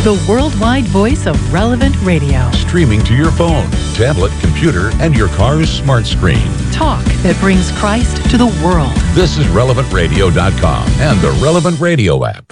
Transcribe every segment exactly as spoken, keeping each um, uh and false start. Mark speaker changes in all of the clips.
Speaker 1: the worldwide voice of Relevant Radio.
Speaker 2: Streaming to your phone, tablet, computer, and your car's smart screen.
Speaker 1: Talk that brings Christ to the world.
Speaker 2: This is relevant radio dot com and the Relevant Radio app.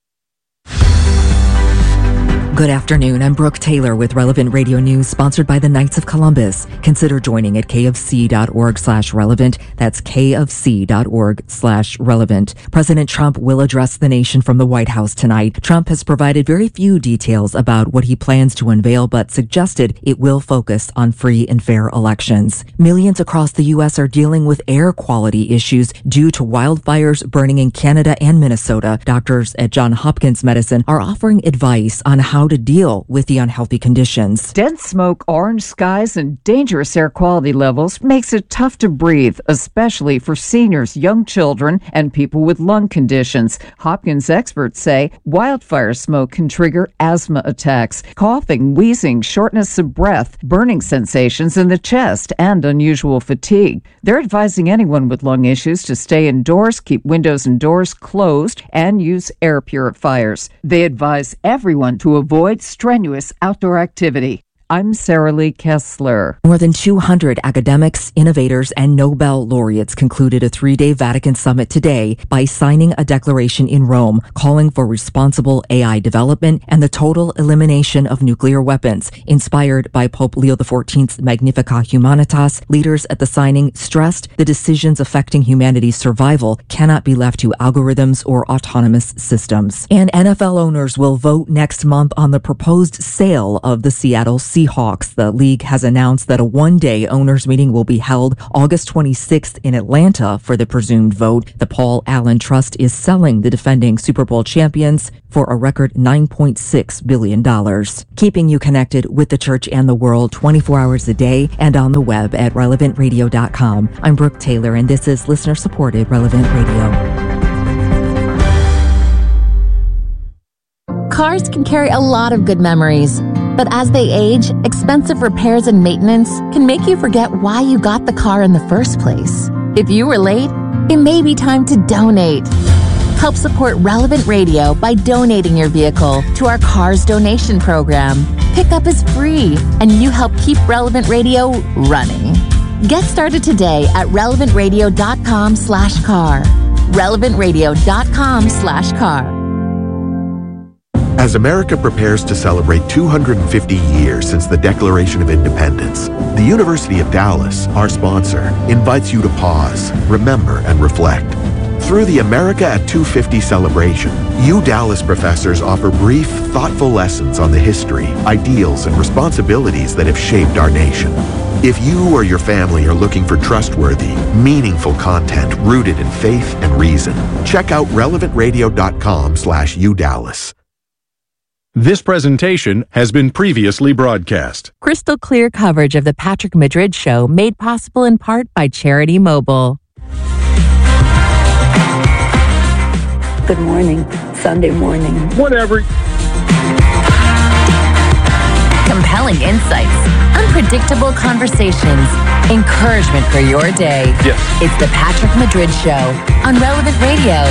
Speaker 3: Good afternoon. I'm Brooke Taylor with Relevant Radio News, sponsored by the Knights of Columbus. Consider joining at kfc.org slash relevant. That's kfc.org slash relevant. President Trump will address the nation from the White House tonight. Trump has provided very few details about what he plans to unveil, but suggested it will focus on free and fair elections. Millions across the U S are dealing with air quality issues due to wildfires burning in Canada and Minnesota. Doctors at Johns Hopkins Medicine are offering advice on how to deal with the unhealthy conditions.
Speaker 4: Dense smoke, orange skies, and dangerous air quality levels makes it tough to breathe, especially for seniors, young children, and people with lung conditions. Hopkins experts say wildfire smoke can trigger asthma attacks, coughing, wheezing, shortness of breath, burning sensations in the chest, and unusual fatigue. They're advising anyone with lung issues to stay indoors, keep windows and doors closed, and use air purifiers. They advise everyone to avoid strenuous outdoor activity. I'm Sarah Lee Kessler.
Speaker 3: More than two hundred academics, innovators, and Nobel laureates concluded a three-day Vatican summit today by signing a declaration in Rome calling for responsible A I development and the total elimination of nuclear weapons. Inspired by Pope Leo the fourteenth's Magnificat Humanitas, leaders at the signing stressed the decisions affecting humanity's survival cannot be left to algorithms or autonomous systems. And N F L owners will vote next month on the proposed sale of the Seattle Seahawks. Seahawks. The league has announced that a one-day owners meeting will be held August twenty-sixth in Atlanta for the presumed vote. The Paul Allen Trust is selling the defending Super Bowl champions for a record nine point six billion dollars. Keeping you connected with the church and the world twenty-four hours a day and on the web at relevant radio dot com. I'm Brooke Taylor, and this is listener-supported Relevant Radio.
Speaker 5: Cars can carry a lot of good memories, but as they age, expensive repairs and maintenance can make you forget why you got the car in the first place. If you were late, it may be time to donate. Help support Relevant Radio by donating your vehicle to our Cars Donation Program. Pickup is free, and you help keep Relevant Radio running. Get started today at relevant radio dot com slash car. relevant radio dot com slash car.
Speaker 6: As America prepares to celebrate two hundred fifty years since the Declaration of Independence, the University of Dallas, our sponsor, invites you to pause, remember, and reflect. Through the America at two fifty celebration, U Dallas professors offer brief, thoughtful lessons on the history, ideals, and responsibilities that have shaped our nation. If you or your family are looking for trustworthy, meaningful content rooted in faith and reason, check out relevant radio dot com slash U Dallas.
Speaker 7: This presentation has been previously broadcast.
Speaker 5: Crystal clear coverage of the Patrick Madrid Show made possible in part by Charity Mobile.
Speaker 8: Good morning. Sunday morning.
Speaker 9: Whatever.
Speaker 5: Compelling insights, unpredictable conversations, encouragement for your day.
Speaker 9: Yes.
Speaker 5: It's the Patrick Madrid Show on Relevant Radio.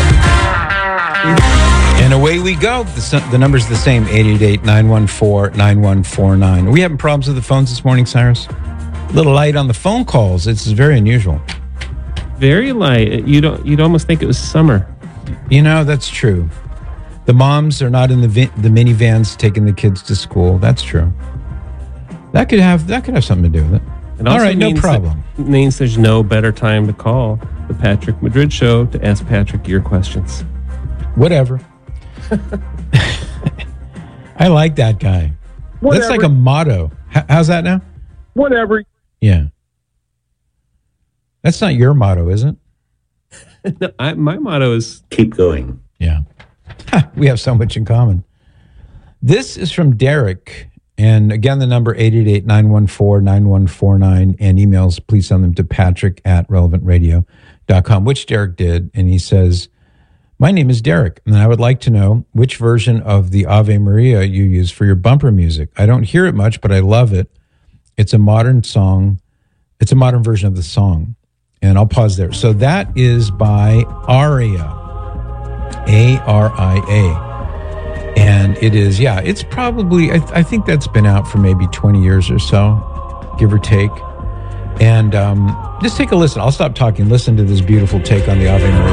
Speaker 10: And away we go. The, the number's the same, eight eight eight, nine one four, nine one four nine. Are we having problems with the phones this morning, Cyrus? A little light on the phone calls. It's very unusual.
Speaker 11: Very light. You don't, you'd almost think it was summer.
Speaker 10: You know, that's true. The moms are not in the vi- the minivans taking the kids to school. That's true. That could have that could have something to do with it.
Speaker 11: It
Speaker 10: All right, no problem.
Speaker 11: It means there's no better time to call the Patrick Madrid Show to ask Patrick your questions.
Speaker 10: Whatever. I like that guy.
Speaker 9: Whatever.
Speaker 10: That's like a motto. H- how's that now?
Speaker 9: Whatever.
Speaker 10: Yeah. That's not your motto, is it?
Speaker 11: No, I, my motto is
Speaker 12: keep going.
Speaker 10: Yeah. We have so much in common. This is from Derek. And again, the number eight eight eight, nine one four, nine one four nine, and emails, please send them to patrick at relevant radio dot com, which Derek did. And he says, my name is Derek, and I would like to know which version of the Ave Maria you use for your bumper music. I don't hear it much, but I love it. It's a modern song. It's a modern version of the song. And I'll pause there. So that is by Aria, A R I A. And And it is, yeah, it's probably, I, I think that's been out for maybe twenty years or so, give or take. And um, just take a listen. I'll stop talking. Listen to this beautiful take on the Ave Maria.